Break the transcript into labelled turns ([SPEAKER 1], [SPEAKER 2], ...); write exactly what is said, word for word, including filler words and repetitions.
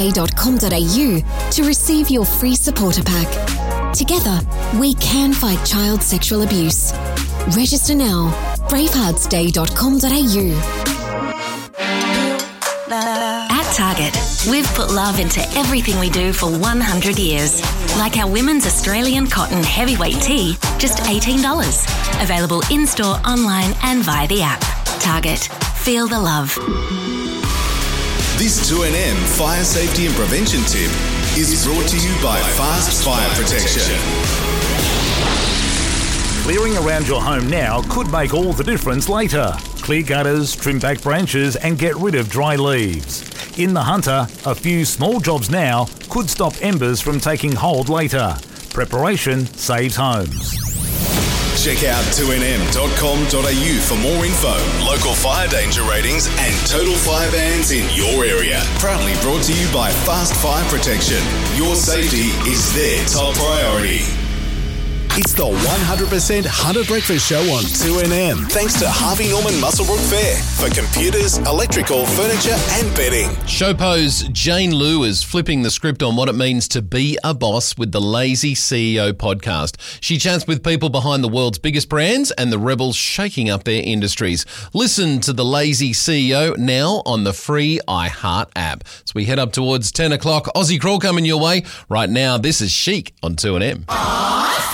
[SPEAKER 1] dot com dot a u to receive your free supporter pack. Together, we can fight child sexual abuse. Register now. bravehearts day dot com dot a u.
[SPEAKER 2] At Target, we've put love into everything we do for one hundred years. Like our women's Australian cotton heavyweight tee, just eighteen dollars. Available in-store, online and via the app. Target. Feel the love.
[SPEAKER 3] This two N M fire safety and prevention tip is brought to you by Fast Fire Protection.
[SPEAKER 4] Clearing around your home now could make all the difference later. Clear gutters, trim back branches and get rid of dry leaves. In the Hunter, a few small jobs now could stop embers from taking hold later. Preparation saves homes.
[SPEAKER 3] Check out two N M dot com dot a u for more info, local fire danger ratings and total fire bans in your area. Proudly brought to you by Fast Fire Protection. Your safety is their top priority. It's the one hundred percent Hunter Breakfast Show on two N M. Thanks to Harvey Norman Muswellbrook Fair for computers, electrical, furniture and bedding.
[SPEAKER 5] Showpo's Jane Liu is flipping the script on what it means to be a boss with the Lazy C E O podcast. She chats with people behind the world's biggest brands and the rebels shaking up their industries. Listen to the Lazy C E O now on the free iHeart app. So we head up towards ten o'clock. Aussie Crawl coming your way. Right now, this is Chic on two N M.